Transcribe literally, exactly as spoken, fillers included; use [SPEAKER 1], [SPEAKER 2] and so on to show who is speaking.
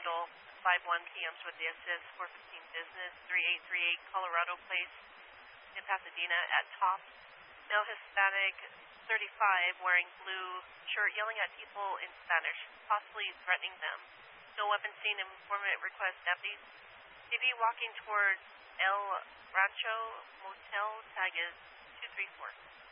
[SPEAKER 1] Seattle, five one P Ms with the assist, four fifteen business, three eight three eight Colorado Place in Pasadena at top. Male Hispanic, thirty-five, wearing blue shirt, yelling at people in Spanish, possibly threatening them. No weapon seen. Informant request deputies. T V walking towards El Rancho Motel. Tag is two three four.